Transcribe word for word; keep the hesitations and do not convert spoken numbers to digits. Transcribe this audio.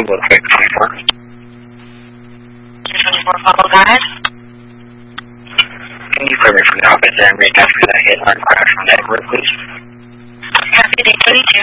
Looks like twenty-four. twenty-four, Papa, go ahead. Can you clear me from the office and read after that hit and run crash on Edward, please? Copy, day twenty-two.